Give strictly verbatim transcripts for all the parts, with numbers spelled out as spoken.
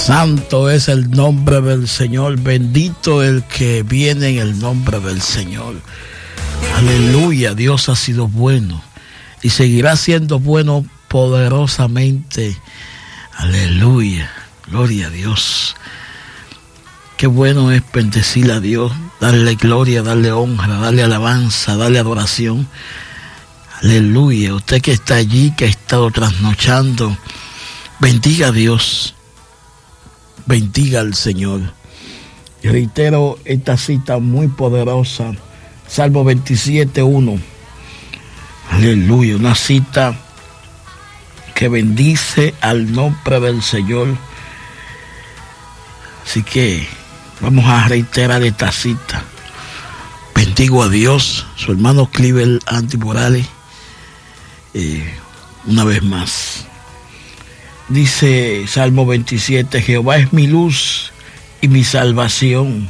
Santo es el nombre del Señor, bendito el que viene en el nombre del Señor. Aleluya, Dios ha sido bueno y seguirá siendo bueno poderosamente. Aleluya, gloria a Dios. Qué bueno es bendecir a Dios, darle gloria, darle honra, darle alabanza, darle adoración. Aleluya, usted que está allí, que ha estado trasnochando, bendiga a Dios, bendiga al Señor. Y reitero esta cita muy poderosa, Salmo veintisiete, uno. Aleluya, una cita que bendice al nombre del Señor. Así que vamos a reiterar esta cita. Bendigo a Dios, su hermano Cliver Andy Morales, eh, una vez más. Dice Salmo veintisiete, Jehová es mi luz y mi salvación.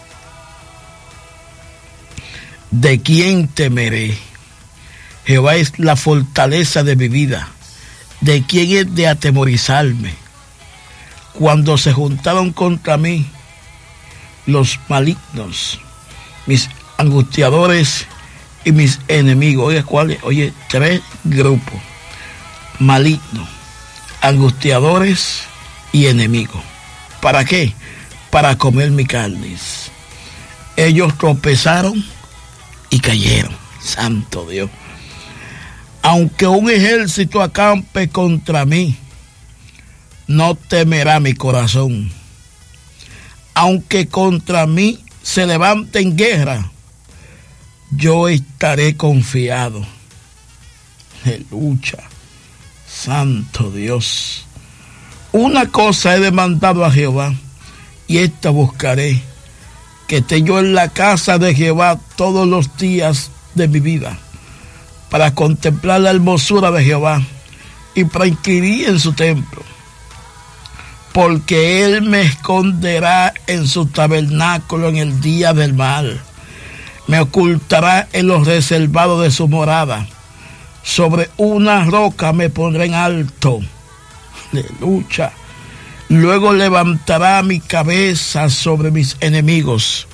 ¿De quién temeré? Jehová es la fortaleza de mi vida. ¿De quién es de atemorizarme? Cuando se juntaron contra mí los malignos, mis angustiadores y mis enemigos. Oye, ¿cuáles? Oye, tres grupos: malignos, angustiadores y enemigos. ¿Para qué? Para comer mi carne. Ellos tropezaron y cayeron. Santo Dios. Aunque un ejército acampe contra mí, no temerá mi corazón. Aunque contra mí se levante en guerra, yo estaré confiado. Aleluya. Santo Dios. Una cosa he demandado a Jehová, y esta buscaré, que esté yo en la casa de Jehová todos los días de mi vida, para contemplar la hermosura de Jehová y para inquirir en su templo. Porque él me esconderá en su tabernáculo en el día del mal. Me ocultará en los reservados de su morada. Sobre una roca me pondré en alto. Aleluya. Luego levantará mi cabeza sobre mis enemigos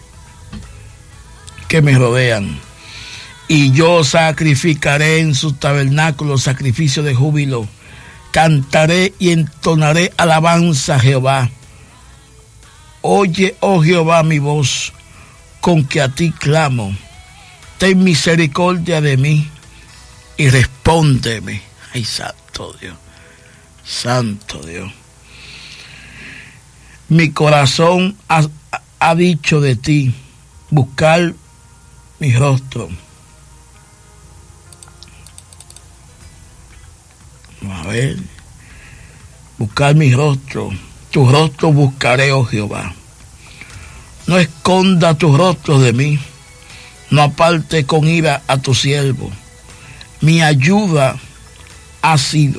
que me rodean. Y yo sacrificaré en su tabernáculo sacrificio de júbilo. Cantaré y entonaré alabanza a Jehová. Oye, oh Jehová, mi voz, con que a ti clamo. Ten misericordia de mí y respóndeme. Ay, santo Dios, santo Dios. Mi corazón ha, ha dicho de ti, buscar mi rostro. A ver, buscar mi rostro, tu rostro buscaré, oh Jehová. No esconda tu rostro de mí, no aparte con ira a tu siervo. Mi ayuda ha sido.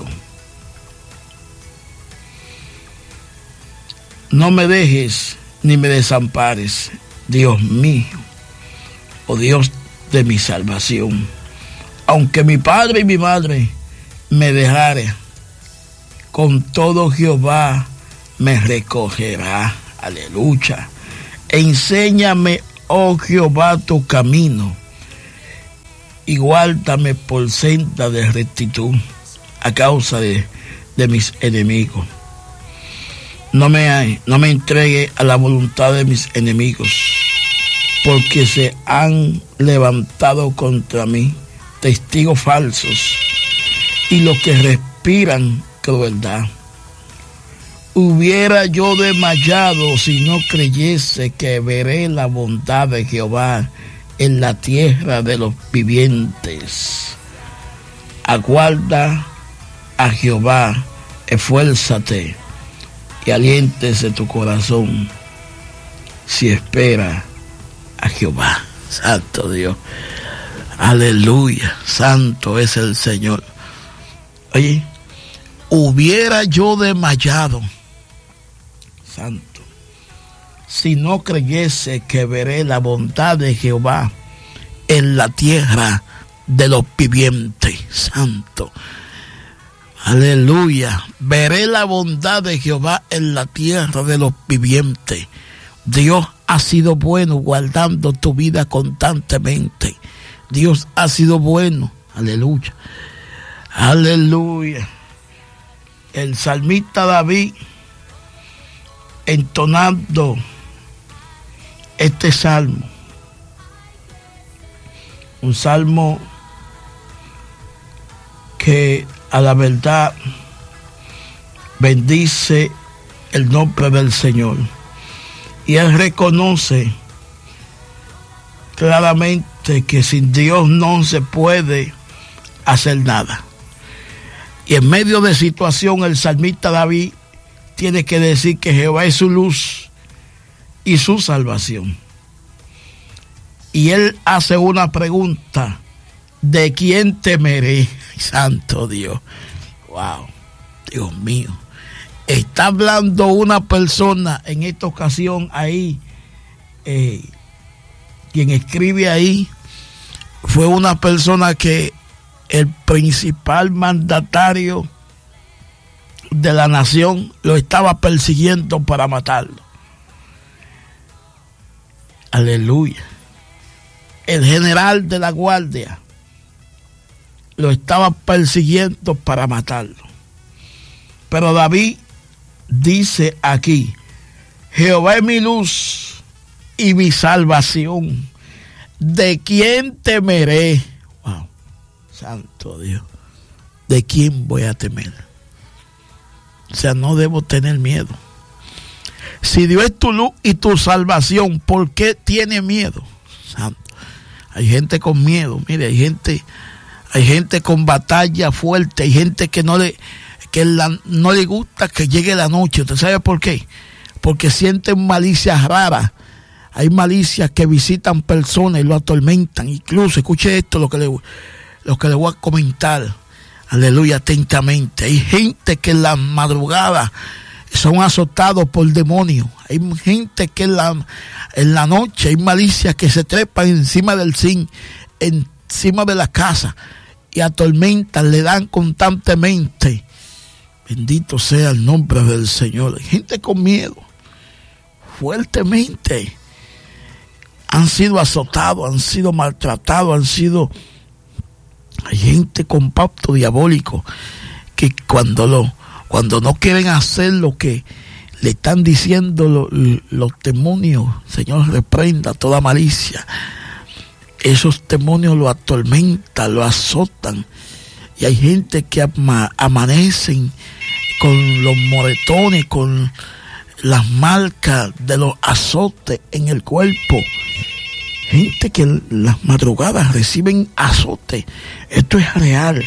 No me dejes ni me desampares, Dios mío, oh Dios de mi salvación. Aunque mi padre y mi madre me dejare, con todo Jehová me recogerá. Aleluya. Enséñame, oh Jehová, tu camino, y guárdame por senda de rectitud a causa de, de mis enemigos. No me, no me entregue a la voluntad de mis enemigos, porque se han levantado contra mí testigos falsos y los que respiran crueldad. Hubiera yo desmayado si no creyese que veré la bondad de Jehová en la tierra de los vivientes. Aguarda a Jehová, esfuérzate y aliéntese tu corazón si espera a Jehová. Santo Dios. Aleluya. Santo es el Señor. Oye, hubiera yo desmayado, santo, si no creyese que veré la bondad de Jehová en la tierra de los vivientes. Santo. Aleluya. Veré la bondad de Jehová en la tierra de los vivientes. Dios ha sido bueno guardando tu vida constantemente. Dios ha sido bueno. Aleluya. Aleluya. El salmista David, entonando este salmo, un salmo que a la verdad bendice el nombre del Señor, y él reconoce claramente que sin Dios no se puede hacer nada. Y en medio de situación, el salmista David tiene que decir que Jehová es su luz y su salvación. Y él hace una pregunta: ¿de quién temeré? Santo Dios. Wow, Dios mío. Está hablando una persona en esta ocasión ahí, eh, quien escribe ahí fue una persona que el principal mandatario de la nación lo estaba persiguiendo para matarlo. Aleluya. El general de la guardia lo estaba persiguiendo para matarlo. Pero David dice aquí: Jehová es mi luz y mi salvación. ¿De quién temeré? Wow, santo Dios. ¿De quién voy a temer? O sea, no debo tener miedo. Si Dios es tu luz y tu salvación, ¿por qué tiene miedo? Santo. Hay gente con miedo. Mire, hay gente, hay gente con batalla fuerte. Hay gente que no le, que la, no le gusta que llegue la noche. ¿Usted sabe por qué? Porque sienten malicias raras. Hay malicias que visitan personas y lo atormentan. Incluso, escuche esto, lo que le, lo que le voy a comentar. Aleluya, atentamente. Hay gente que en la madrugada son azotados por demonios. Hay gente que en la, en la noche hay malicias que se trepan encima del zinc, encima de la casa, y atormentan, le dan constantemente. Bendito sea el nombre del Señor. Hay gente con miedo, fuertemente. Han sido azotados, han sido maltratados, han sido... Hay gente con pacto diabólico que cuando lo, cuando no quieren hacer lo que le están diciendo lo, los demonios, Señor, reprenda toda malicia. Esos demonios lo atormentan, lo azotan. Y hay gente que ama, amanecen con los moretones, con las marcas de los azotes en el cuerpo. Gente que en las madrugadas reciben azotes. Esto es real.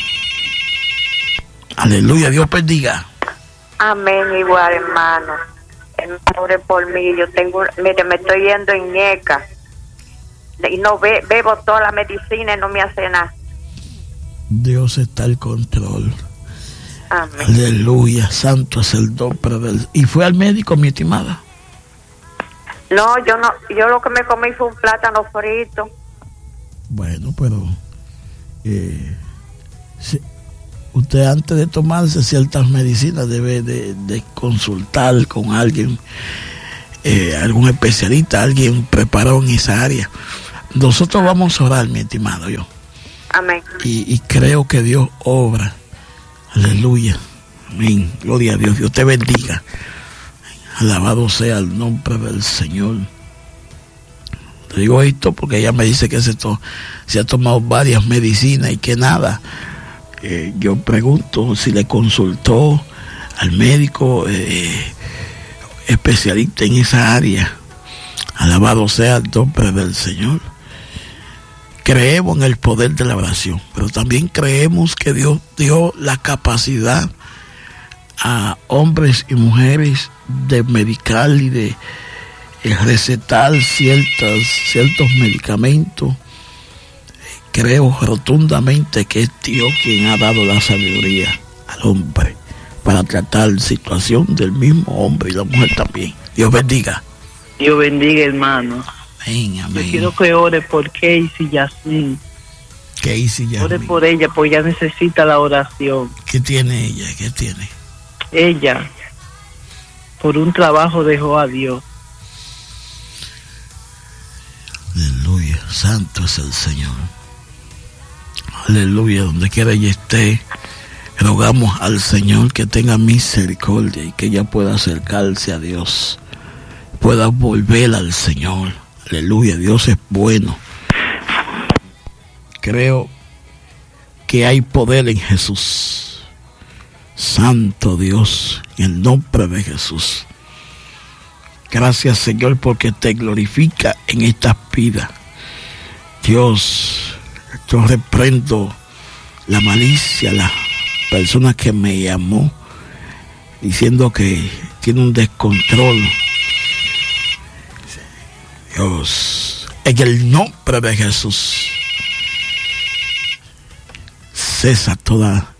Aleluya, Dios bendiga. Amén, igual, hermano. Hermano, ore por mí. Yo tengo, mire, me estoy yendo en ñeca. Y no be, bebo toda la medicina y no me hace nada. Dios está al control. Amén. Aleluya, santo es el nombre del... ¿Y fue al médico, mi estimada? No, yo no, yo lo que me comí fue un plátano frito. Bueno, pero eh, si, usted antes de tomarse ciertas medicinas debe de, de consultar con alguien, eh, algún especialista, alguien preparado en esa área. Nosotros vamos a orar, mi estimado, yo. Amén. Y, y creo que Dios obra. Aleluya. Amén. Gloria a Dios. Dios te bendiga. Alabado sea el nombre del Señor. Te digo esto porque ella me dice que se, to, se ha tomado varias medicinas y que nada. Eh, yo pregunto si le consultó al médico eh, especialista en esa área. Alabado sea el nombre del Señor. Creemos en el poder de la oración, pero también creemos que Dios dio la capacidad a hombres y mujeres de medicar y de eh, recetar ciertas, ciertos medicamentos. Creo rotundamente que es Dios quien ha dado la sabiduría al hombre para tratar situación del mismo hombre y la mujer también. Dios bendiga. Dios bendiga, hermano. Amén, amén. Yo quiero que ore por Casey Yacine. ¿Qué hice ya? Ore por ella, pues ella necesita la oración. ¿Qué tiene ella? ¿Qué tiene? Ella, por un trabajo dejó a Dios. Aleluya, santo es el Señor. Aleluya, donde quiera ella esté, rogamos al Señor que tenga misericordia y que ella pueda acercarse a Dios, pueda volver al Señor. Aleluya, Dios es bueno. Creo que hay poder en Jesús. Santo Dios, en el nombre de Jesús. Gracias, Señor, porque te glorifica en estas vidas. Dios, yo reprendo la malicia, la persona que me llamó diciendo que tiene un descontrol. Dios, en el nombre de Jesús, cesa toda,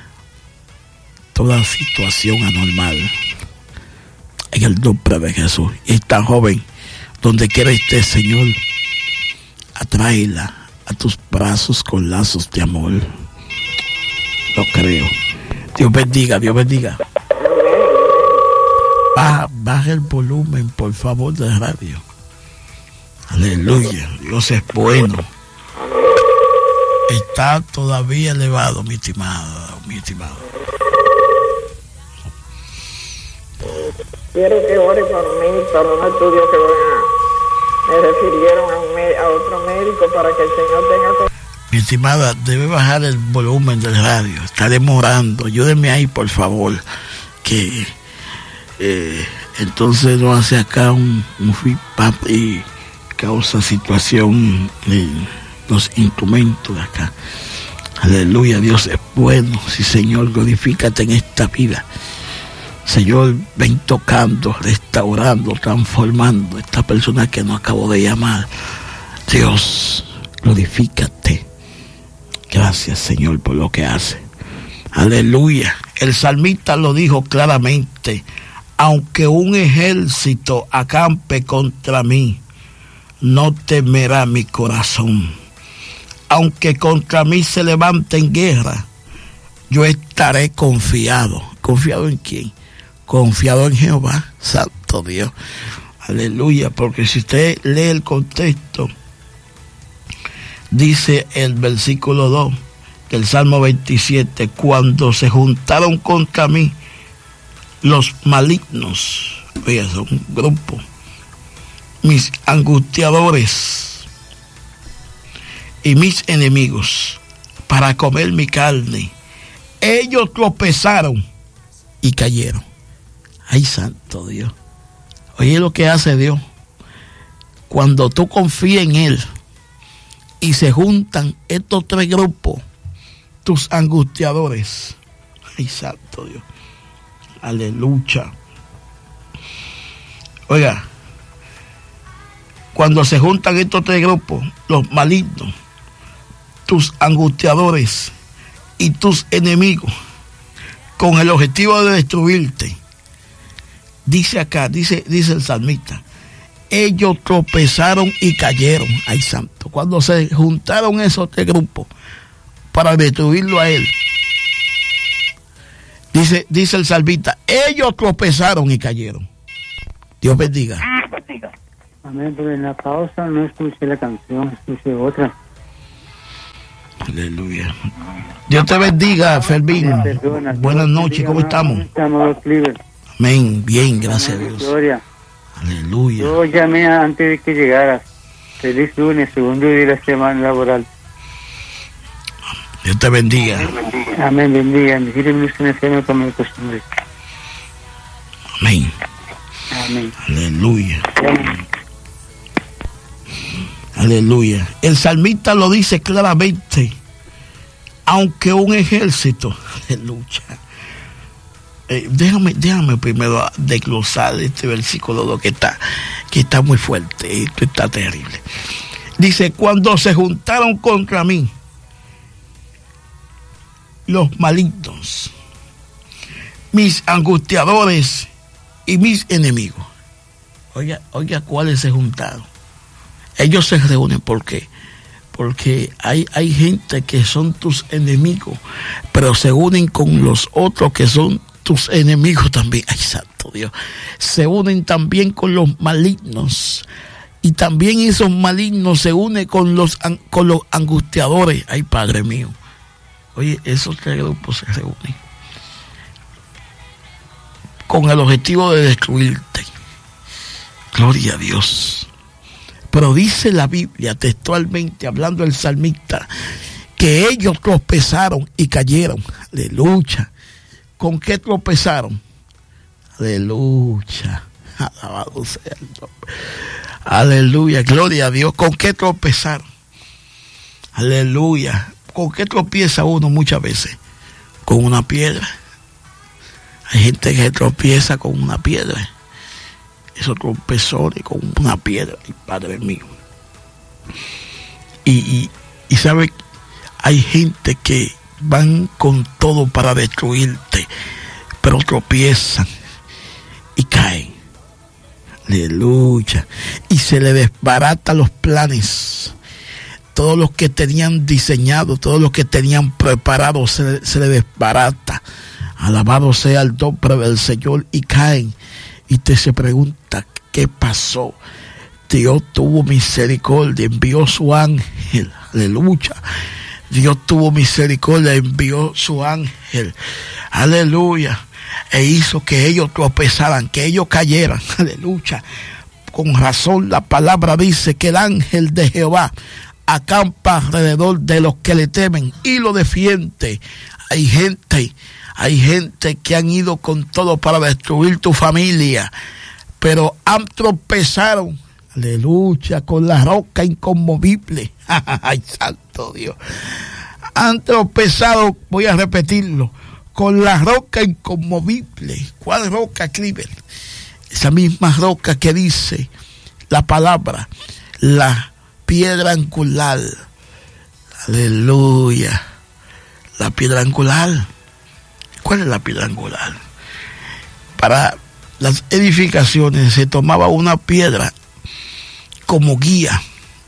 toda situación anormal. En el nombre de Jesús. Y esta joven, donde quiera esté, Señor, atráela a tus brazos con lazos de amor. Lo creo. Dios bendiga, Dios bendiga. Baja, baja el volumen, por favor, de radio. Aleluya. Dios es bueno. Está todavía elevado, mi estimado, mi estimado. Quiero que ore por mí, por un estudio que van a... Me refirieron a, un, a otro médico para que el Señor tenga... Mi estimada, debe bajar el volumen del radio. Está demorando. Ayúdeme ahí, por favor. Que eh, entonces no hace acá un, un feedback y causa situación en los instrumentos de acá. Aleluya, Dios es bueno. Sí, Señor, glorifícate en esta vida. Señor, ven tocando, restaurando, transformando a esta persona que nos acabo de llamar. Dios, glorifícate. Gracias, Señor, por lo que hace. Aleluya. El salmista lo dijo claramente. Aunque un ejército acampe contra mí, no temerá mi corazón. Aunque contra mí se levante en guerra, yo estaré confiado. ¿Confiado en quién? Confiado en Jehová, santo Dios. Aleluya, porque si usted lee el contexto, dice el versículo dos del Salmo veintisiete, cuando se juntaron contra mí los malignos, oiga, son un grupo, mis angustiadores y mis enemigos, para comer mi carne, ellos tropezaron y cayeron. Ay, santo Dios. Oye lo que hace Dios. Cuando tú confías en Él y se juntan estos tres grupos, tus angustiadores. Ay, santo Dios. Aleluya. Oiga, cuando se juntan estos tres grupos, los malignos, tus angustiadores y tus enemigos, con el objetivo de destruirte, dice acá, dice, dice el salmista, ellos tropezaron y cayeron. Ay, santo. Cuando se juntaron esos tres grupos para destruirlo a él, dice, dice el salmista, ellos tropezaron y cayeron. Dios bendiga. Amén, pero en la pausa no escuché la canción, escuché otra. Aleluya. Dios te bendiga, Fermín. Buenas noches, ¿cómo estamos? Estamos los Amén, bien, gracias Amén, a Dios. Gloria. Aleluya. Yo llamé antes de que llegaras. Feliz lunes, segundo día de la semana laboral. Dios te bendiga. Amén, bendiga. Me quiere mucho en el como de costumbre. Amén. Amén. Aleluya. Aleluya. El salmista lo dice claramente. Aunque un ejército, aleluya. Eh, déjame, déjame primero desglosar este versículo dos que está, que está muy fuerte. Esto está terrible. Dice, cuando se juntaron contra mí los malignos, mis angustiadores y mis enemigos. Oiga, oiga, ¿cuáles se juntaron? Ellos se reúnen, ¿por qué? porque hay, hay gente que son tus enemigos, pero se unen con los otros que son tus enemigos también. Ay, santo Dios. Se unen también con los malignos. Y también esos malignos se unen con los, con los angustiadores. Ay, Padre mío. Oye, esos tres grupos se reúnen con el objetivo de destruirte. Gloria a Dios. Pero dice la Biblia textualmente, hablando el salmista, que ellos tropezaron y cayeron. Aleluya. ¿Con qué tropezaron? Aleluya. Alabado sea el nombre. Aleluya. Gloria a Dios. ¿Con qué tropezaron? Aleluya. ¿Con qué tropieza uno muchas veces? Con una piedra. Hay gente que tropieza con una piedra. Esos tropezones con una piedra, Padre mío. Y, y, y sabe, hay gente que van con todo para destruirte, pero tropiezan y caen. Aleluya. Y se le desbaratan los planes. Todos los que tenían diseñado, todos los que tenían preparado, se, se le desbarata. Alabado sea el nombre del Señor, y caen. Y te se pregunta, ¿qué pasó? Dios tuvo misericordia, envió su ángel. Aleluya. Dios tuvo misericordia, envió su ángel. Aleluya. E hizo que ellos tropezaran, que ellos cayeran. Aleluya. Con razón la palabra dice que el ángel de Jehová acampa alrededor de los que le temen y lo defiende. Hay gente, hay gente que han ido con todo para destruir tu familia, pero han tropezado, aleluya, con la roca inconmovible. Ay, santo Dios. Han tropezado, voy a repetirlo, con la roca inconmovible. ¿Cuál roca, Cliver? Esa misma roca que dice la palabra, la piedra angular. Aleluya. La piedra angular. ¿Cuál es la piedra angular? Para las edificaciones se tomaba una piedra como guía.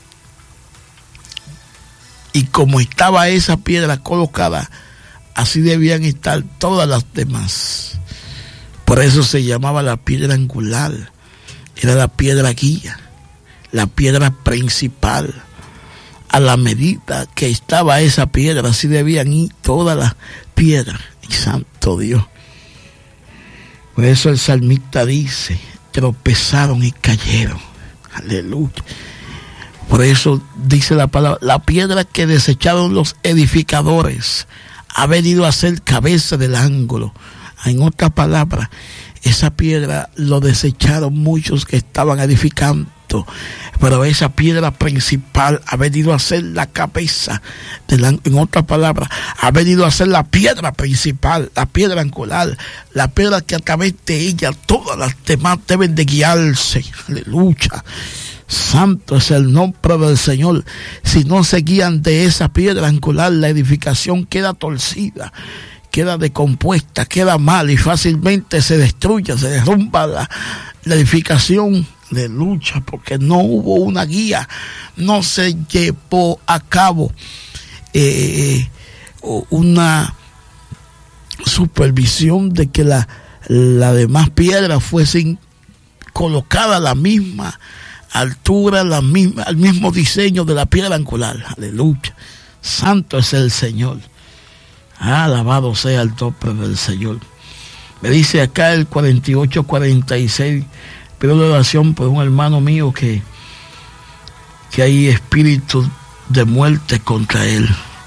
Y como estaba esa piedra colocada, así debían estar todas las demás. Por eso se llamaba la piedra angular. Era la piedra guía, la piedra principal. A la medida que estaba esa piedra, así debían ir todas las piedras. Y santo Dios. Por eso el salmista dice, tropezaron y cayeron. Aleluya. Por eso dice la palabra, la piedra que desecharon los edificadores ha venido a ser cabeza del ángulo. En otras palabras, esa piedra lo desecharon muchos que estaban edificando, pero esa piedra principal ha venido a ser la cabeza del ángulo. En otras palabras, ha venido a ser la piedra principal, la piedra angular, la piedra que a través de ella todas las demás deben de guiarse. Aleluya. Santo es el nombre del Señor. Si no se guían de esa piedra angular, la edificación queda torcida, queda decompuesta, queda mal y fácilmente se destruye, se derrumba la, la edificación de lucha, porque no hubo una guía, no se llevó a cabo eh, una supervisión de que la, la demás piedras fuesen colocadas a la misma altura, la misma, el mismo diseño de la piedra angular. Aleluya. Santo es el Señor. Alabado sea el nombre del Señor. Me dice acá el cuarenta y ocho cuarenta y seis, pido la oración por un hermano mío que, que hay espíritu de muerte contra él.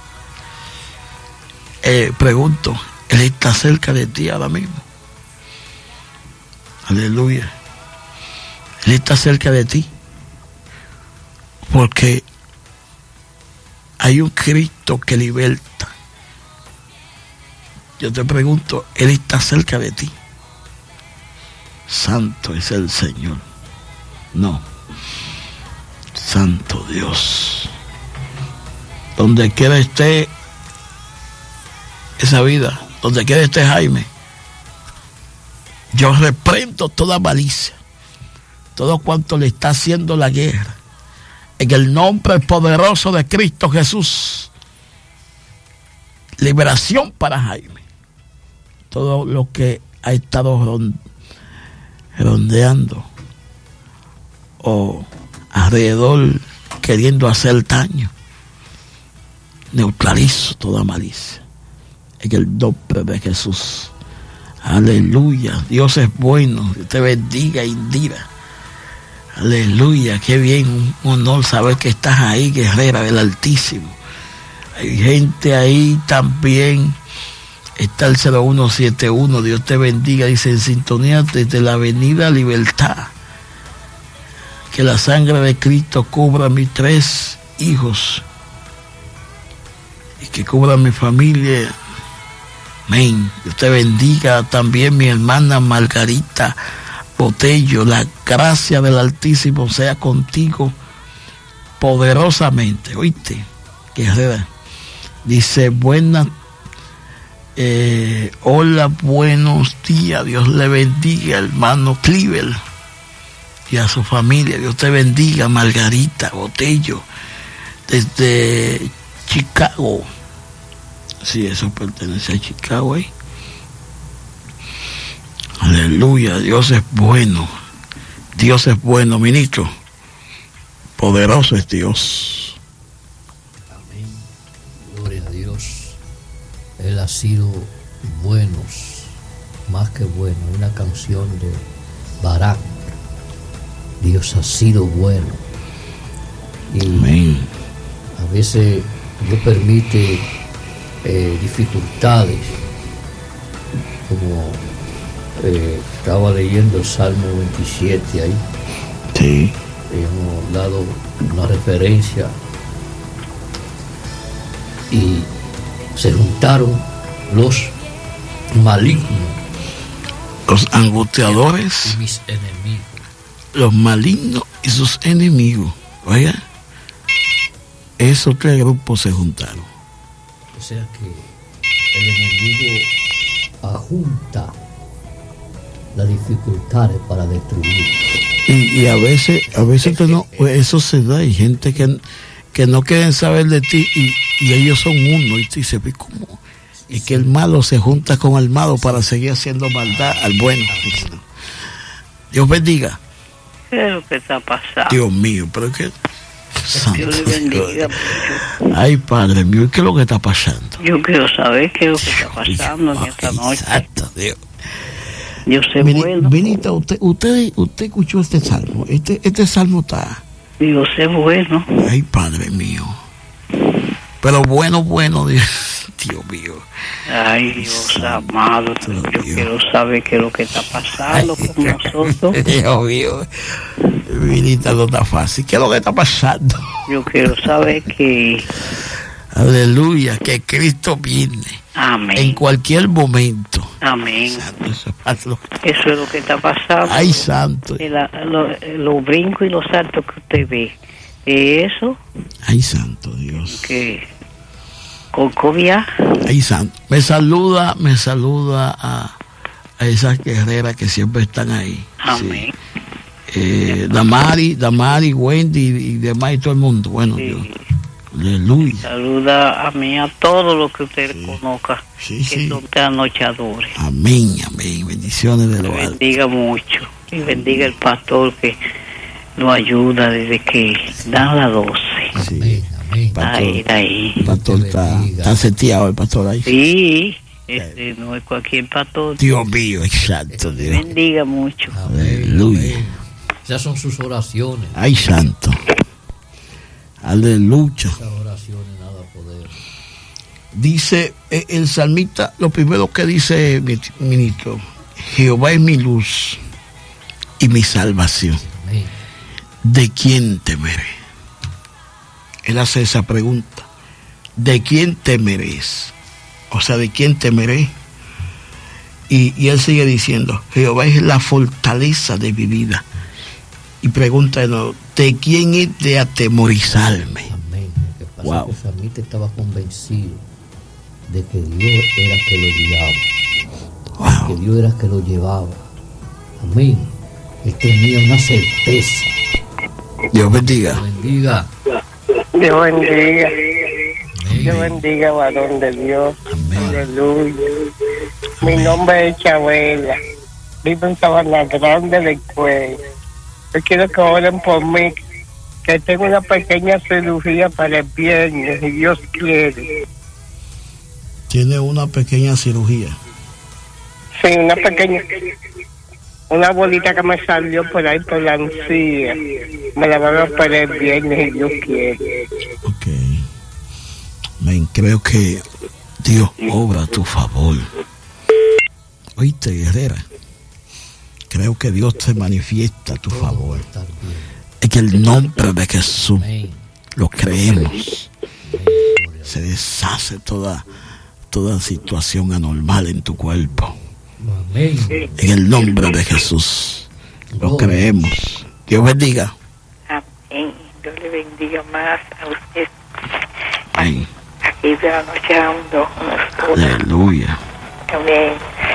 Eh, pregunto, ¿él está cerca de ti ahora mismo? Aleluya. Él está cerca de ti. Porque hay un Cristo que liberta. Yo te pregunto, Él está cerca de ti. Santo es el Señor. No. Santo Dios. Donde quiera esté esa vida, donde quiera esté Jaime, yo reprendo toda malicia, todo cuanto le está haciendo la guerra En el nombre poderoso de Cristo Jesús. Liberación para Jaime. Todo lo que ha estado rondeando o alrededor queriendo hacer daño, neutralizo toda malicia en el nombre de Jesús. Aleluya. Dios es bueno. Dios te bendiga, Indira. Aleluya. Qué bien, un honor saber que estás ahí, guerrera del Altísimo. Hay gente ahí también. Está el cero uno siete uno, Dios te bendiga, dice, en sintonía desde la avenida Libertad. Que la sangre de Cristo cubra a mis tres hijos y que cubra a mi familia. Amén. Dios te bendiga también mi hermana Margarita Botello. La gracia del Altísimo sea contigo poderosamente. ¿Oíste? Guerrera. Dice, buenas Eh, hola, buenos días, Dios le bendiga, hermano Cliver, y a su familia. Dios te bendiga, Margarita Botello, desde Chicago. Sí, eso pertenece a Chicago, ¿eh? Aleluya, Dios es bueno, Dios es bueno, ministro, poderoso es Dios. Amén, gloria a Dios. Él ha sido bueno, más que bueno. Una canción de Barak. Dios ha sido bueno. Y amén. A veces Dios permite eh, dificultades, como eh, estaba leyendo el Salmo veintisiete ahí. Sí. Hemos dado una referencia y se juntaron los malignos, los angustiadores y mis enemigos. Los malignos y sus enemigos. Oiga, esos tres grupos se juntaron. O sea que el enemigo ajunta las dificultades para destruir. Y, y a veces, a veces que no, eso se da. Hay gente que, que no quieren saber de ti y, y ellos son uno. Y se ve como y que el malo se junta con el malo para seguir haciendo maldad al bueno. Dios bendiga. ¿Qué es lo que está pasando? Dios mío, pero es que santo, Dios le bendiga. ay, Padre mío, ¿qué es lo que está pasando? Yo quiero saber qué es lo que está pasando en esta Ay, noche. santo Dios. Dios es Vini- bueno. Vinita, usted, usted, usted escuchó este salmo. Este, este salmo está. Dios es bueno. Ay, Padre mío. Pero bueno, bueno, Dios, Dios mío. Ay, Dios amado. Yo Dios. quiero saber qué es lo que está pasando Ay, con nosotros. Dios mío. Vinita, no está fácil. ¿Qué es lo que está pasando? Yo quiero saber que... Aleluya, que Cristo viene Amén. en cualquier momento. Amén. Santo, eso es paslo. Eso es lo que está pasando. Ay, santo. Y la- lo- los brincos y los saltos que usted ve. Eso, Ay, santo Dios. que Cocovia, Ay, santo. Me saluda, me saluda a, a esas guerreras que siempre están ahí. amén. Sí. Eh, Damari, Damari, Wendy y demás y todo el mundo. Bueno, Sí. Dios. Aleluya. Saluda a mí, a todos los que usted Sí. conozca, Sí, que sí. son trasnochadores. Amén, amén. Bendiciones de Que lo alto. bendiga mucho y bendiga el pastor que lo ayuda desde que dan las doce. Sí. Amén, amén. Pastor. Ahí, ahí. El pastor está, está seteado, el pastor ahí. Sí, este no es cualquier pastor. Dios mío, exacto, Dios. Bendiga mucho. Amén, Aleluya. amén. Esas son sus oraciones. Ay, santo. Aleluya. Esas oraciones nada poder. Dice eh, el salmista, lo primero que dice mi ministro, Jehová es mi luz y mi salvación. Amén. ¿De quién temeré? Él hace esa pregunta. ¿De quién temeréis? O sea, ¿de quién temeré? Y, y él sigue diciendo, Jehová es la fortaleza de mi vida. Y pregunta de nuevo, ¿de quién es de atemorizarme? Amén. Lo que pasa Wow. es que el salmista estaba convencido de que Dios era que lo guiaba, que Wow. Dios era que lo llevaba. Amén. Él tenía una certeza Dios bendiga. Bendiga. Dios bendiga. Amén. Dios bendiga, varón de Dios. Amén. Aleluya. Mi nombre es Chabela. Vivo en Sabana Grande del Cuello. Yo quiero que oren por mí, que tengo una pequeña cirugía para el viernes, si Dios quiere. Tiene una pequeña cirugía. Sí, una pequeña, una bolita que me salió por ahí por la encía. Me la van a operar el viernes, si Dios quiere. Ok. Men, creo que Dios obra a tu favor. Oíste, guerrera. Creo que Dios te manifiesta a tu favor. En el nombre de Jesús. Amén. Lo creemos. Amén. Se deshace toda, toda situación anormal en tu cuerpo. Amén. En el nombre de Jesús. Lo creemos. Dios bendiga. Amén. Dios le bendiga más a usted. Amén. Aquí trasnochando. Aleluya. Amén.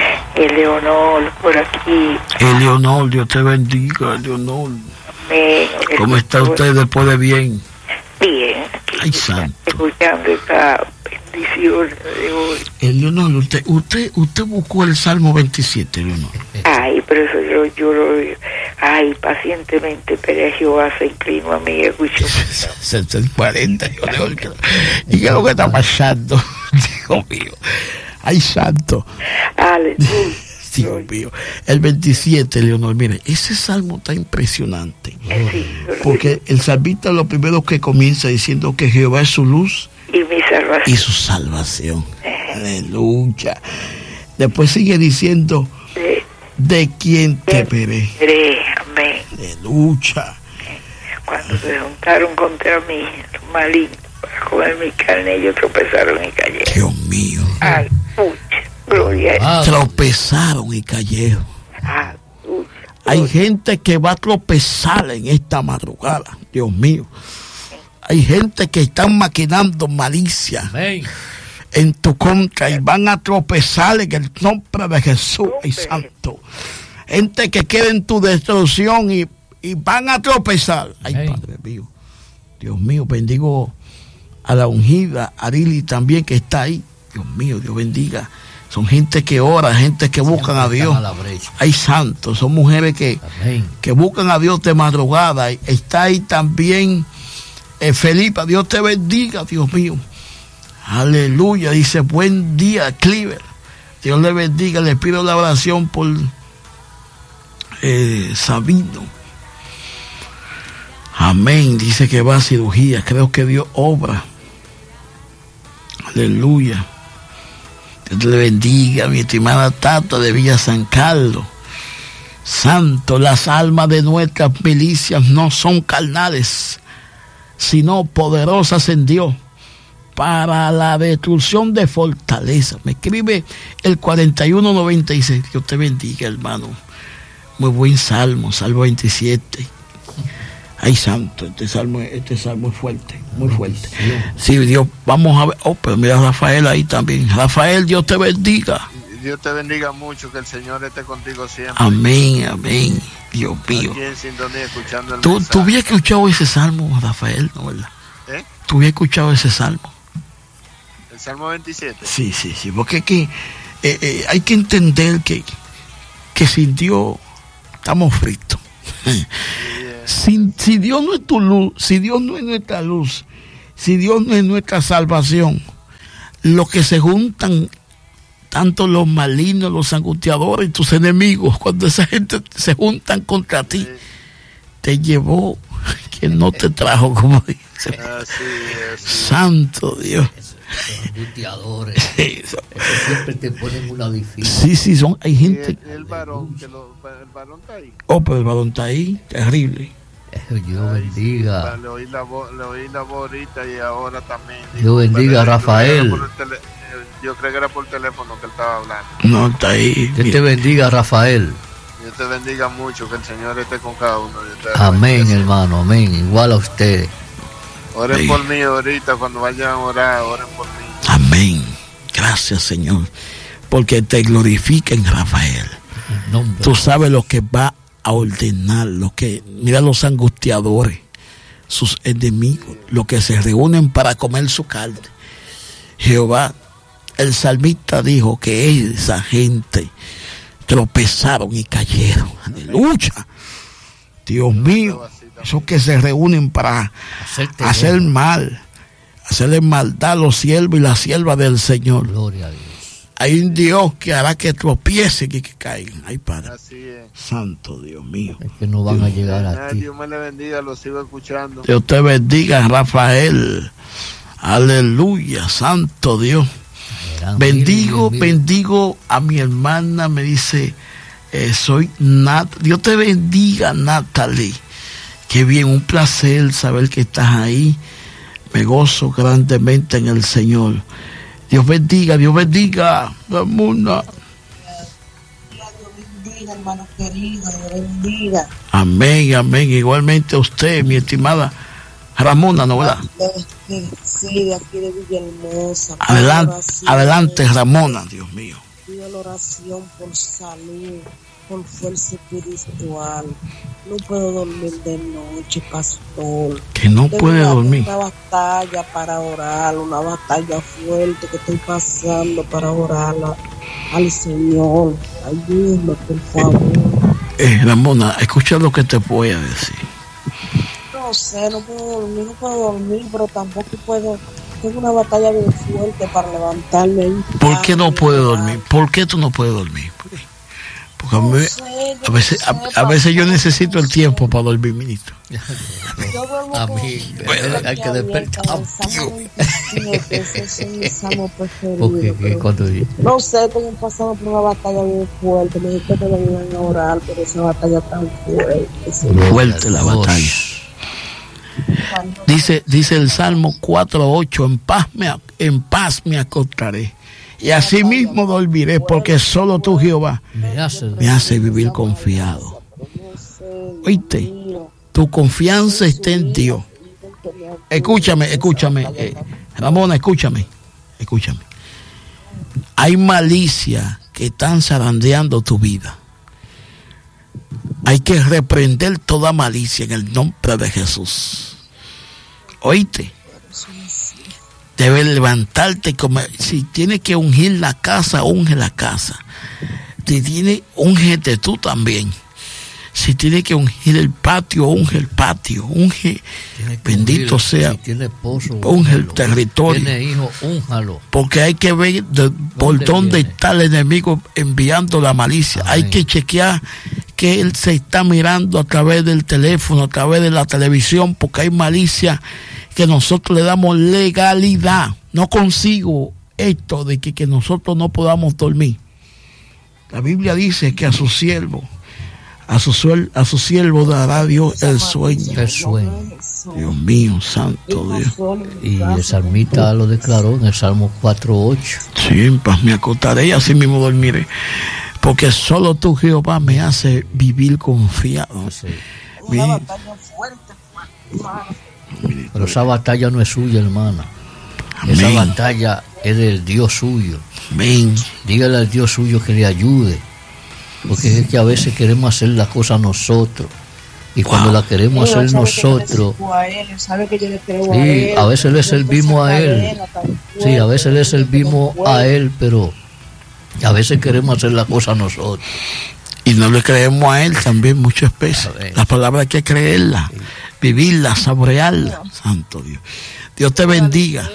Eleonor por aquí. Eleonor, Dios te bendiga, Eleonor. Amén. ¿Cómo está usted después de bien? Bien. Ay, santo. Escuchando esta bendición de hoy. Eleonor, usted, usted, usted buscó el Salmo veintisiete, Eleonor. Ay, pero eso yo, yo lo... Ay, pacientemente, pero Jehová se inclinó a mí y escuchó. setecientos cuarenta, yo le digo, ¿y qué es lo que está pasando? Dios mío. Ay, santo. Aleluya. Dios mío. El veintisiete, Leonor, mire, ese salmo está impresionante. Sí, porque el salmista lo primero que comienza diciendo que Jehová es su luz y mi salvación. Y su salvación. Aleluya. Después sigue diciendo, Sí. de quien temeré. Amén. Aleluya. Cuando se juntaron contra mí, los malignos, para comer mi carne, ellos tropezaron y cayeron. Dios mío. Ay, pucha, gloria a Dios. Tropezaron y cayeron. Ah, pucha, Hay gente que va a tropezar en esta madrugada. Dios mío. Hay gente que están maquinando malicia Amén. en tu contra y van a tropezar en el nombre de Jesús y Santo. Gente que quiere en tu destrucción y, y van a tropezar. Ay, Amén. Padre mío. Dios mío, bendigo a la ungida, a Arili también que está ahí. Dios mío, Dios bendiga. Son gente que ora, gente que buscan a Dios. A la brecha. Hay santos, son mujeres que, Amén. que buscan a Dios de madrugada. Está ahí también eh, Felipa, Dios te bendiga, Dios mío. Aleluya, dice buen día, Cliver. Dios le bendiga, le pido la oración por eh, Sabino. Amén, dice que va a cirugía, creo que Dios obra. Aleluya. Dios le bendiga, mi estimada Tata de Villa San Carlos. Santo, las almas de nuestras milicias no son carnales, sino poderosas en Dios para la destrucción de fortaleza. Me escribe el cuarenta y uno noventa y seis. Dios te bendiga, hermano. Muy buen salmo, Salmo veintisiete. Ay, santo, este salmo, este salmo es fuerte, muy fuerte. Sí, Dios, vamos a ver. Oh, pero mira a Rafael ahí también. Rafael, Dios te bendiga. Dios te bendiga mucho, que el Señor esté contigo siempre. Amén, amén. Dios mío. Aquí en sintonía, escuchando el ¿Tú, mensaje. tú habías escuchado ese salmo, Rafael, ¿no, verdad? ¿Eh? ¿Tú habías escuchado ese salmo? El Salmo veintisiete. Sí, sí, sí, porque que, eh, eh, hay que entender que, que sin Dios estamos fritos. Si, si Dios no es tu luz, si Dios no es nuestra luz, si Dios no es nuestra salvación, los que se juntan, tanto los malignos, los angustiadores y tus enemigos, cuando esa gente se juntan contra ti, Sí. te llevó quien no te trajo, como dice. Así es. Santo Dios. Los angustiadores. Eso. Eso siempre te ponen una difícil. Sí, sí, son, hay Y gente. el, el varón, que lo, el varón está ahí. Oh, pero el balón está ahí, terrible. Dios bendiga. Le oí la voz, le oí la voz ahorita y ahora también. Dios bendiga, Pero, Rafael. yo creo que era por el tele- Yo creo que era por teléfono que él estaba hablando. No, está ahí. Que te bendiga, Rafael. Dios te bendiga mucho, que el Señor esté con cada uno de ustedes. Amén, hermano. Amén. Igual a ustedes. Oren Sí. por mí ahorita, cuando vayan a orar, oren por mí. Amén. Gracias, Señor. Porque te glorifiquen, Rafael. En nombre Tú sabes lo que va a ordenar, lo que, mira los angustiadores. sus enemigos, los que se reúnen para comer su carne. Jehová, el salmista dijo que esa gente tropezaron y cayeron. Aleluya. Dios mío, esos que se reúnen para hacer mal, hacerle maldad a los siervos y las siervas del Señor. Gloria a Dios. Hay un Dios que hará que tropiecen y que caigan. Ay, Padre. Santo Dios mío. Es que no van a llegar a ti. Dios me le bendiga, lo sigo escuchando. Dios te bendiga, Rafael. Aleluya, Santo Dios. Bendigo, bendigo a mi hermana, me dice, eh, soy Nat. Dios te bendiga, Natalie. Qué bien, un placer saber que estás ahí. Me gozo grandemente en el Señor. Dios bendiga, Dios bendiga, Ramona. Dios bendiga, hermano querido, Dios bendiga. Amén, amén. Igualmente a usted, mi estimada Ramona, ¿no verdad? Sí, de aquí de Villahermosa. Adelante, adelante, Ramona, Dios mío. Pido la oración por salud, por fuerza espiritual. No puedo dormir de noche, pastor. Que no Tengo puede una, dormir. Una batalla para orar, una batalla fuerte que estoy pasando para orar al Señor. Ayúdame, por favor. Eh, Ramona, escucha lo que te voy a decir. No sé, no puedo dormir, no puedo dormir, pero tampoco puedo. Tengo una batalla bien fuerte para levantarme. ¿Por qué no puedes dormir? ¿Por qué tú no puedes dormir? Porque a, mí, a veces a, a veces yo necesito el tiempo para dormir, ministro. A mí hay que despertar. No sé, estoy pasando por una batalla bien fuerte. Me dijiste que me iban a orar por esa batalla tan fuerte. Fuerte la batalla. Dice, dice el Salmo cuatro ocho, en paz me, en paz me acostaré y así mismo dormiré, porque solo tú, Jehová, me hace, me hace vivir confiado. Oíste, tu confianza está en Dios. Escúchame, escúchame, eh, Ramona, escúchame, escúchame. Hay malicia que están zarandeando tu vida. Hay que reprender toda malicia en el nombre de Jesús. ¿Oíste? Debes levantarte como si tienes que ungir la casa, unge la casa. Si tienes, ungete tú también. Si tienes que ungir el patio, unge el patio, unge, bendito ungir, sea, si tiene esposo, unge el territorio. Tiene hijo, únjalo. Porque hay que ver de, por dónde está el enemigo enviando la malicia. Amén. Hay que chequear que él se está mirando a través del teléfono, a través de la televisión, porque hay malicia que nosotros le damos legalidad. No consigo esto de que, que nosotros no podamos dormir. La Biblia dice que a su siervo, a su, suel, a su siervo dará Dios el sueño. El sueño. Dios mío, santo Dios. Y el salmista lo declaró en el Salmo cuatro ocho. Sí, en paz me acostaré y así mismo dormiré. Porque solo tú, Jehová, me hace vivir confiado. Sí. Una batalla fuerte, pero esa batalla no es suya, hermana. Amén. Esa batalla es del Dios suyo. Amén. Dígale al Dios suyo que le ayude. Porque es que a veces queremos hacer las cosas nosotros. Y wow. Cuando la queremos hacer nosotros, a él, sabe que yo le creo sí, a, él, a veces le servimos a él. Sí, a veces le servimos a él, pero a veces queremos hacer las cosas nosotros. Y no le creemos a él también muchas veces. La palabra hay que creerla, sí. Vivirla, saborearla. Santo Dios. Dios te bendiga.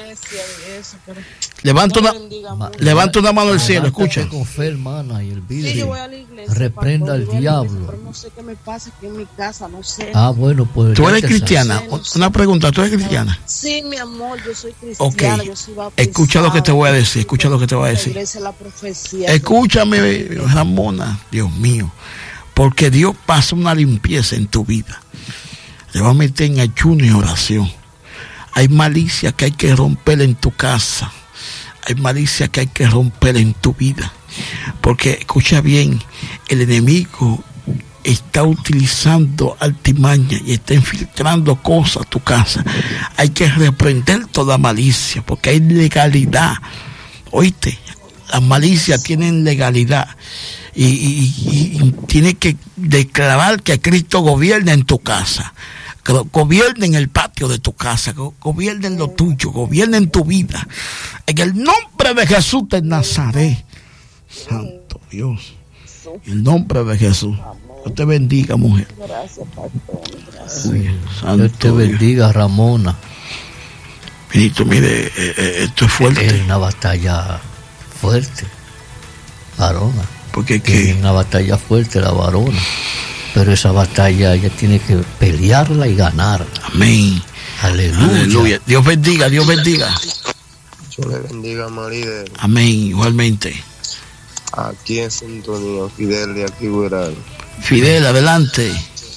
Levanta una, Ma, levanta una mano al cielo, escucha. Con fe, hermana, y el vidrio. Sí, yo voy a la iglesia, reprenda al diablo. Pero no sé qué me pasa aquí en mi casa, no sé. Ah, bueno, pues. ¿Tú eres cristiana? No sé, una pregunta, ¿tú eres cristiana? Sí, mi amor, yo soy cristiana. Okay. Yo soy escucha lo que te voy a decir, escucha lo que te voy a decir. La profecía, escúchame, Ramona, Dios mío. Porque Dios pasa una limpieza en tu vida. Te va a meter en ayuno y oración. Hay malicia que hay que romper en tu casa. Hay malicia que hay que romper en tu vida. Porque, escucha bien, el enemigo está utilizando artimaña y está infiltrando cosas a tu casa. Hay que reprender toda malicia, porque hay legalidad. Oíste, las malicias tienen legalidad. Y, y, y, y tienes que declarar que Cristo gobierna en tu casa. Gobiernen el patio de tu casa, gobiernen lo tuyo, gobiernen tu vida. En el nombre de Jesús de Nazaret. Santo Dios. En el nombre de Jesús. Dios te bendiga, mujer. Gracias, pastor. Gracias. Uy, santo Dios te bendiga, Ramona. Ministro, mire, eh, esto es fuerte. Es una batalla fuerte, varona. Porque que es una batalla fuerte la varona. Pero esa batalla ella tiene que pelearla y ganarla. Amén. Aleluya. Aleluya. Dios bendiga, Dios bendiga. Dios le bendiga, Maride. Amén, igualmente. Aquí en sintonía, Fidel de aquí, Guerrero. Fidel, adelante.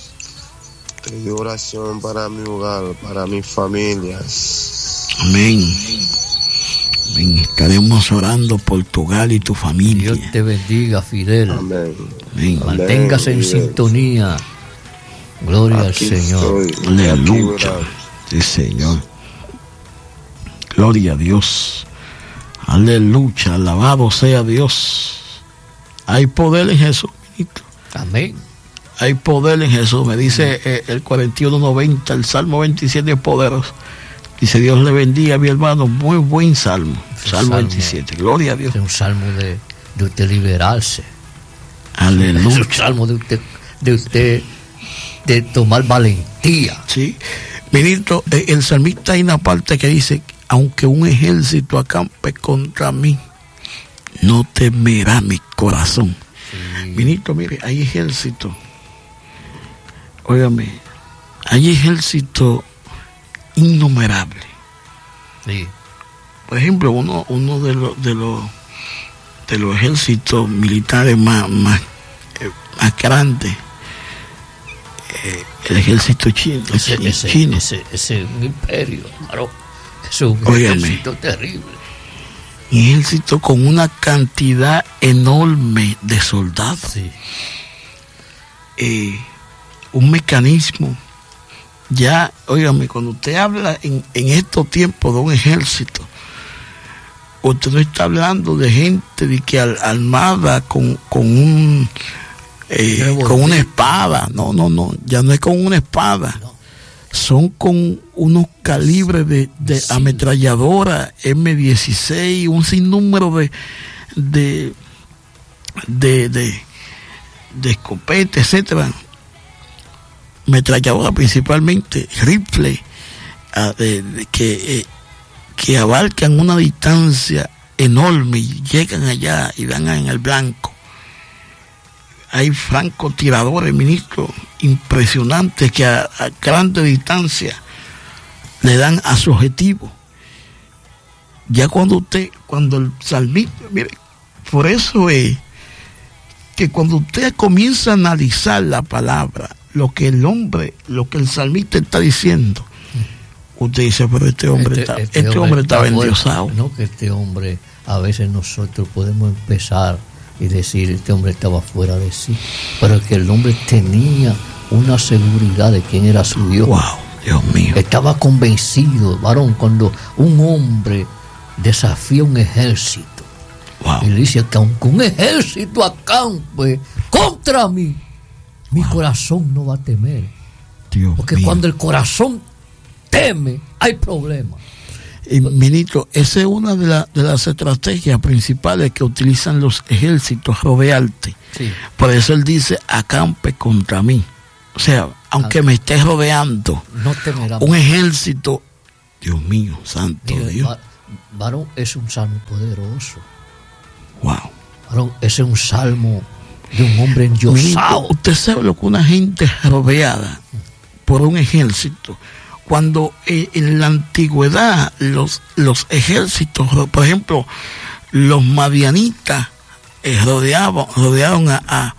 Pedí oración para mi hogar, para mis familias. Amén. Amén. Estaremos orando por tu hogar y tu familia. Dios te bendiga, Fidel. Amén. Amén. Manténgase en Fidel. Sintonía. Gloria aquí al Señor. Estoy, Aleluya. Sí, Señor. Gloria a Dios. Aleluya. Alabado sea Dios. Hay poder en Jesús. Amén. Hay poder en Jesús. Me dice eh, el cuarenta y uno noventa, el Salmo veintisiete es poderoso. Dice, Dios le bendiga a mi hermano. Muy buen salmo. Salmo, salmo veintisiete. Gloria a Dios. Es un salmo de, de usted liberarse. Aleluya. Es un salmo de usted, de usted, de tomar valentía. Sí. Ministro, el salmista hay una parte que dice, aunque un ejército acampe contra mí, no temerá mi corazón. Sí. Ministro, mire, hay ejército. Óigame, hay ejército innumerable. Sí. Por ejemplo, uno, uno de los de los de los ejércitos militares más más, eh, más grandes, eh, el ejército chino. Ese, chino. ese, chino. ese, ese es un imperio, claro. Es un Óigame, ejército terrible. Un ejército con una cantidad enorme de soldados. Sí. Eh, un mecanismo. Ya, óigame, cuando usted habla en, en estos tiempos de un ejército, usted no está hablando de gente de que al, armada con, con un eh, con una espada. No, no, no, ya no es con una espada. No. Son con unos calibres de, de sí. ametralladora eme dieciséis, un sinnúmero de de de, de, de escopetas, etcétera. Ametralladora principalmente, rifle, uh, de, de, que, eh, que abarcan una distancia enorme y llegan allá y dan en el blanco. Hay francotiradores, ministro, impresionantes que a, a grande distancia le dan a su objetivo. Ya cuando usted, cuando el salmista, mire, por eso es que cuando usted comienza a analizar la palabra, lo que el hombre, lo que el salmista está diciendo, usted dice, pero este hombre este, está, este este hombre está, está endiosado. No, que este hombre, a veces nosotros podemos empezar y decir, este hombre estaba fuera de sí, pero que el hombre tenía una seguridad de quién era su Dios. Wow, Dios mío. Estaba convencido, varón, cuando un hombre desafía un ejército, wow, y le dice que aunque un ejército acampe contra mí, mi wow, corazón no va a temer. Dios porque mío, cuando el corazón teme, hay problemas. Y, ministro, esa es una de, la, de las estrategias principales que utilizan los ejércitos, rodearte. Sí. Por eso él dice, acampe contra mí. O sea, aunque me esté rodeando, no temerá un ejército, Dios mío, santo Mire, Dios. Va, varón, es un salmo poderoso. Wow. Varón, ese es un salmo de un hombre endiosado. Usted sabe lo que una gente rodeada por un ejército. Cuando eh, en la antigüedad los, los ejércitos, por ejemplo, los madianitas eh, rodeaban, rodearon a, a,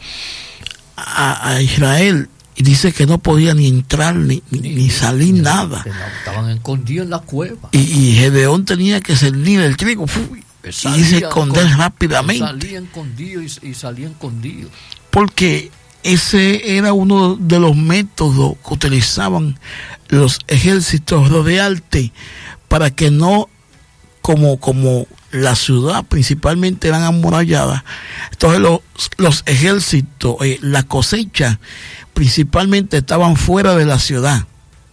a, a Israel, y dice que no podía ni entrar ni, ni, ni salir ni, nada. Estaban escondidos en la cueva. Y, y Gedeón tenía que cernir el trigo ¡fui! Y se esconder con, rápidamente. Salía escondido y, y salía escondido. Porque ese era uno de los métodos que utilizaban los ejércitos, rodearte para que no, como, como la ciudad principalmente eran amuralladas, entonces los, los ejércitos, eh, la cosecha principalmente estaban fuera de la ciudad.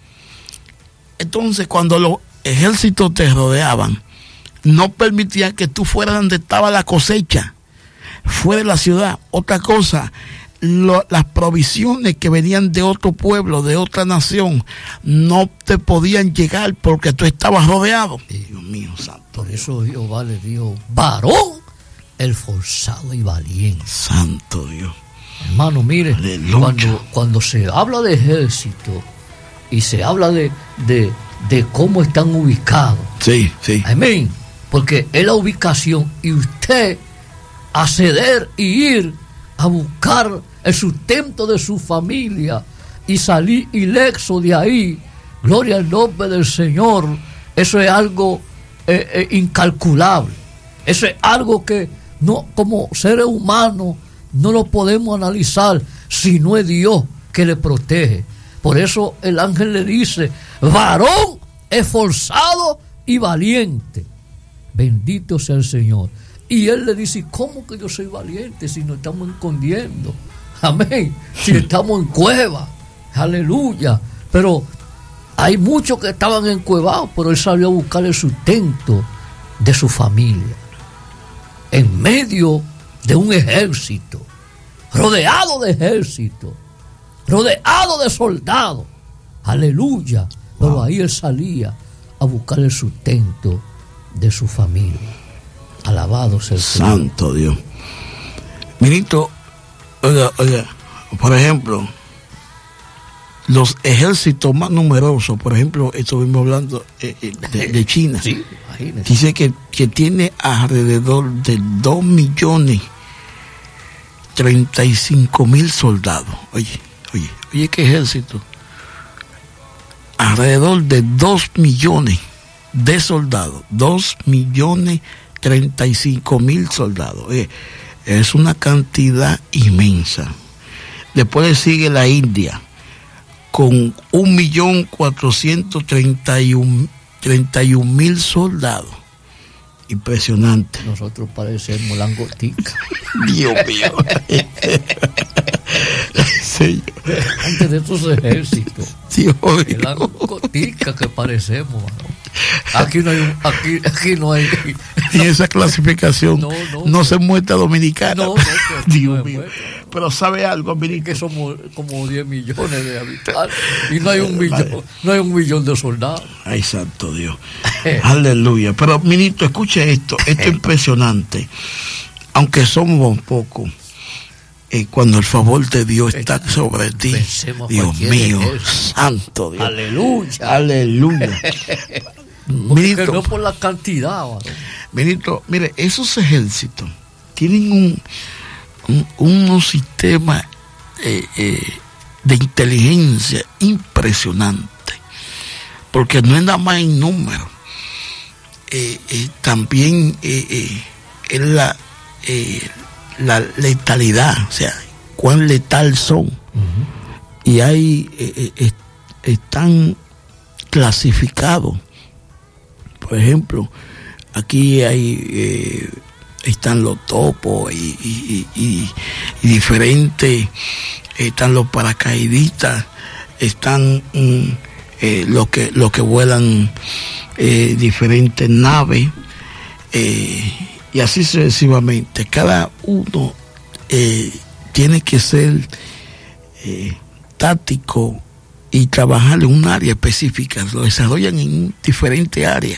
Entonces, cuando los ejércitos te rodeaban, no permitían que tú fueras donde estaba la cosecha, fuera de la ciudad. Otra cosa, lo, las provisiones que venían de otro pueblo, de otra nación, no te podían llegar porque tú estabas rodeado. Dios mío santo. Por eso Jehová le dio varón esforzado y valiente. Santo Dios. Hermano, mire, cuando, cuando se habla de ejército y se habla de, de, de cómo están ubicados. Sí, sí. Amén. Porque es la ubicación y usted acceder y ir a buscar el sustento de su familia y salir ileso de ahí. Gloria al nombre del Señor. Eso es algo eh, eh, incalculable. Eso es algo que no, como seres humanos no lo podemos analizar si no es Dios que le protege. Por eso el ángel le dice, varón esforzado y valiente. Bendito sea el Señor. Y él le dice, ¿cómo que yo soy valiente si nos estamos escondiendo? Amén. Si estamos en cueva. Aleluya. Pero hay muchos que estaban encuevados, pero él salió a buscar el sustento de su familia. En medio de un ejército, rodeado de ejército, rodeado de soldados. Aleluya. Pero wow. Ahí él salía a buscar el sustento de su familia. Alabado sea el Señor. Santo Dios. Ministro, oiga, oiga, por ejemplo, los ejércitos más numerosos, por ejemplo, estuvimos hablando eh, de, de China. Sí, imagínese. Dice que, que tiene alrededor de dos millones treinta y cinco mil soldados. Oye, oye, oye, ¿qué ejército? Alrededor de dos millones de soldados. Dos millones treinta y cinco mil soldados. Oye, es una cantidad inmensa. Después le sigue la India con un millón cuatrocientos treinta y un mil soldados. Impresionante. Nosotros parecemos langostica. Dios mío. Sí. Antes de estos ejércitos. Dios mío. Langostica que parecemos, mano. Aquí no hay un, aquí, aquí no hay. Y esa clasificación no, no, no se muestra dominicana. No, no, Dios no mío. Pero sabe algo, miren que somos como diez millones de habitantes y no hay un millón, no hay un millón de soldados. Ay, santo Dios. Aleluya. Pero ministro, escuche esto, esto es impresionante. Aunque somos pocos, eh, cuando el favor de Dios está sobre ti, Dios mío, santo Dios. Aleluya. Aleluya. Ministro, no por la cantidad. ¿Vale? Ministro, mire, esos ejércitos tienen un, un unos sistemas eh, eh, de inteligencia impresionante, porque no es nada más en número, eh, eh, también eh, eh, es la, eh, la letalidad, o sea, cuán letal son. Uh-huh. Y hay, eh, eh, están clasificados. Por ejemplo, aquí hay eh, están los topos y, y, y, y diferentes, están los paracaidistas, están mm, eh, los que los que vuelan eh, diferentes naves eh, y así sucesivamente. Cada uno eh, tiene que ser eh, táctico y trabajar en un área específica, lo desarrollan en diferentes áreas.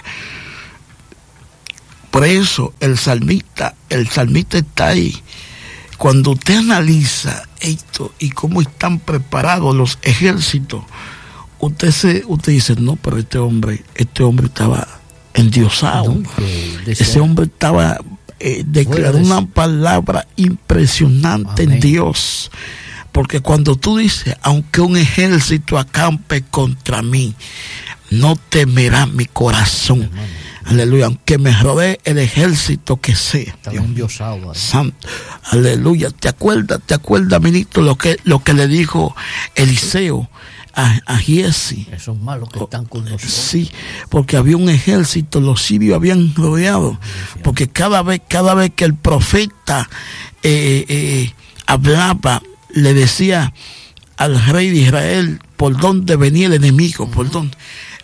Por eso el salmista, el salmista está ahí. Cuando usted analiza esto y cómo están preparados los ejércitos, usted se, usted dice, no, pero este hombre, este hombre estaba endiosado. No, ese hombre estaba eh, declarando una palabra impresionante. Amén. En Dios. Porque cuando tú dices, aunque un ejército acampe contra mí, no temerá mi corazón. Hermano. Aleluya, aunque me rodee el ejército que sea. Dios, santo. Aleluya. ¿Te acuerdas, te acuerdas, ministro, lo que, lo que le dijo Eliseo a, a Giesi? Esos malos que están con nosotros. Sí, porque había un ejército, los sirios habían rodeado. Porque cada vez, cada vez que el profeta eh, eh, hablaba, le decía al rey de Israel por dónde venía el enemigo, uh-huh. por dónde.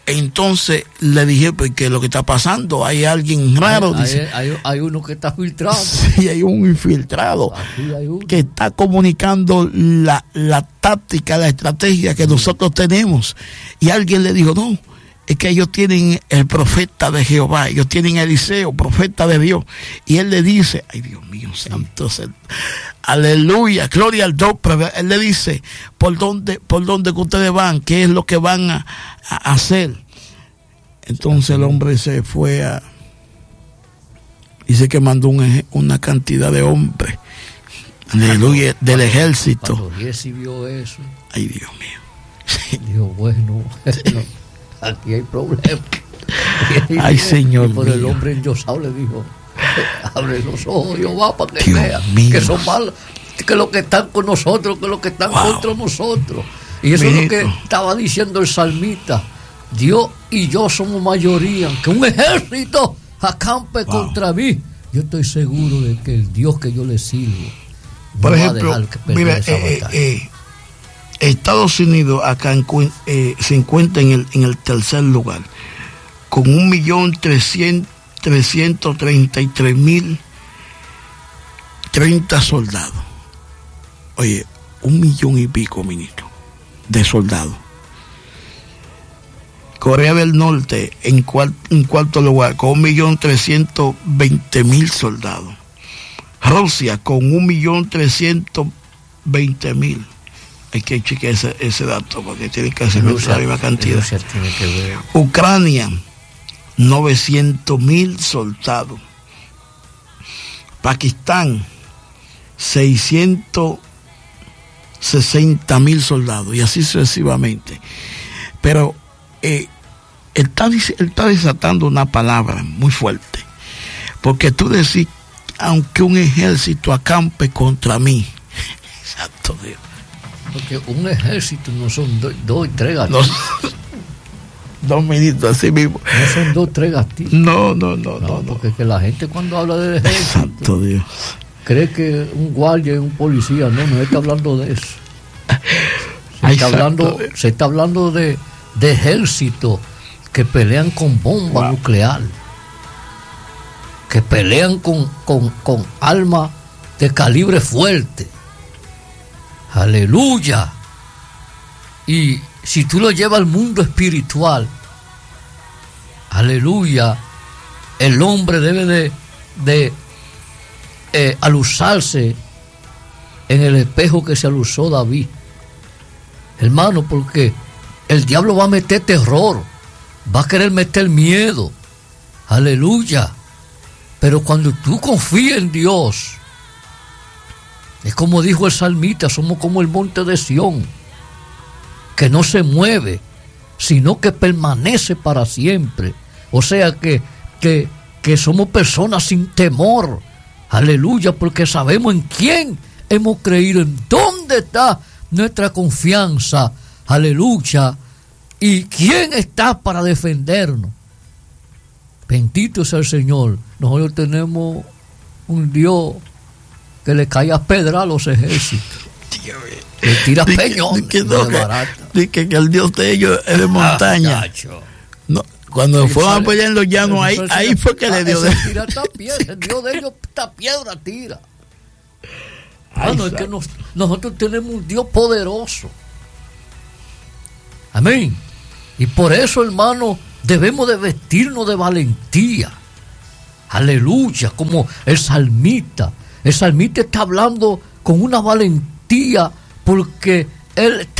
entonces le dije, pues, ¿qué es lo que está pasando? Hay alguien raro. Hay, dice, hay, hay, hay uno que está filtrado. Sí, hay un infiltrado hay uno. que está comunicando la, la táctica, la estrategia que nosotros tenemos. Y alguien le dijo, no, es que ellos tienen el profeta de Jehová, ellos tienen a Eliseo, profeta de Dios. Y él le dice, ay Dios mío, santo, sí. Aleluya, gloria al Dios. Él le dice, ¿por dónde, por dónde que ustedes van? ¿Qué es lo que van a, a hacer? Entonces el hombre se fue a... Dice que mandó un, una cantidad de hombres, aleluya, del cuando, ejército. Cuando Jesse vio eso, ay Dios mío, dijo, bueno, aquí hay problema. Ay, Señor y por mío. el hombre endiosado le dijo, abre los ojos, Jehová, para que Dios vean mío. que son malos, que los que están con nosotros, que los que están Wow. contra nosotros. Y eso Benito. es lo que estaba diciendo el salmista. Dios y yo somos mayoría, que un ejército acampe Wow. contra mí. Yo estoy seguro de que el Dios que yo le sirvo no por va a ejemplo, dejar que pierda mira, esa eh, batalla. eh, Estados Unidos acá en, eh, se encuentra en el, en el tercer lugar, con un millón trescientos treinta y tres mil treinta soldados. Oye, un millón y pico, ministro, de soldados. Corea del Norte en, cual, en cuarto lugar con un millón trescientos veinte mil soldados. Rusia con un millón trescientos veinte mil. Hay que chequear ese, ese dato porque tiene que ser la misma cantidad. Rusia tiene que ver. Ucrania, novecientos mil soldados. Pakistán, seiscientos sesenta mil soldados, y así sucesivamente. Pero eh, él, está, él está desatando una palabra muy fuerte, porque tú decís, aunque un ejército acampe contra mí, exacto Dios. Porque un ejército no son dos do, y tres gatillos. No, dos ministros así mismo. No son dos, tres gatillos. No, no, no, no. no, Porque no. que la gente cuando habla del ejército, santo Dios, cree que un guardia es un policía. No, no está hablando de eso. Se Ay, está hablando, Dios. se está hablando de, de ejércitos que pelean con bomba Wow. nuclear, que pelean con, con, con armas de calibre fuerte. Aleluya. Y si tú lo llevas al mundo espiritual, aleluya, el hombre debe de, de eh, alusarse en el espejo que se alusó David, hermano, porque el diablo va a meter terror, va a querer meter miedo, aleluya, pero cuando tú confías en Dios, es como dijo el salmista, somos como el monte de Sión, que no se mueve, sino que permanece para siempre. O sea que, que, que somos personas sin temor, aleluya, porque sabemos en quién hemos creído, en dónde está nuestra confianza, aleluya, y quién está para defendernos. Bendito sea el Señor. Nosotros tenemos un Dios que le cae a pedra a los ejércitos, le tira peñones, que, no, que, que, que el Dios de ellos es de montaña. Ah, no, cuando fueron a pelear en los llanos, ahí, ahí fue que ah, le dio de... tira esta piedra, el Dios de ellos esta piedra tira. Ah, no, es que nos, nosotros tenemos un Dios poderoso. Amén. Y por eso, hermano, debemos de vestirnos de valentía. Aleluya, como el salmista. El salmista está hablando con una valentía porque él está